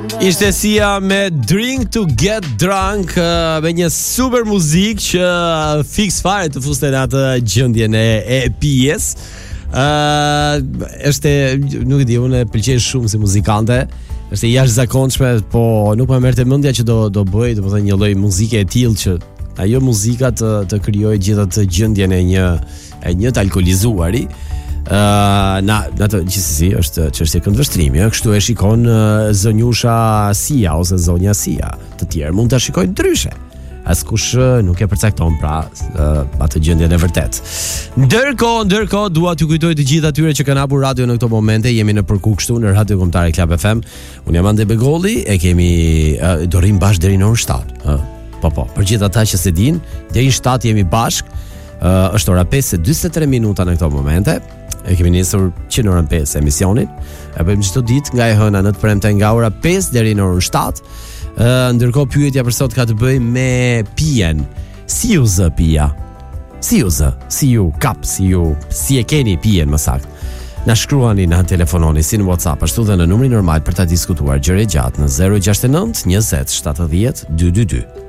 Ishte Sia me Drink to Get Drunk, me një super muzik që fix fare të fuste në atë gjendjen e pijes. Është, nuk e di, unë e pëlqej shumë si muzikante. Është e jashtëzakonshme, po nuk më merrte mendja që do bëj, domethënë një lloj muzike e tillë që ajo muzika të krijojë gjithë atë gjendjen e një të alkoolizuari. Gjithsesi është çështje këndvështrimi, kështu e shikon zonjusha Sia ose zonja Sia. Të tjerë mund ta shikojnë ndryshe. Askush nuk e përcakton atë gjendjen e vërtet. Ndërkohë dua t'ju kujtoj të gjithë atyre që kanë hapur radio në këto momente, jemi në përku kështu në Radio Kombëtare Club FM. Unë jam Ande Begolli, e kemi do rrim bashkë deri në orën 7. Po, për gjithë ata që se din, deri në 7 jemi bashkë. Është ora 5:43 minuta në këto momente. E kemi nisur që në orën 5 emisionin. E bëjmë çdo ditë nga e hëna në të premte nga ora 5 deri në orën 7. Ndërkohë pyetja për sot ka të bëjë me pijen. Si u zë pija? Si e keni pijen më saktë? Na shkruani, na telefononi si në WhatsApp, ashtu dhe në numrin normal për ta diskutuar gjëra gjatë në 069 20 70 222.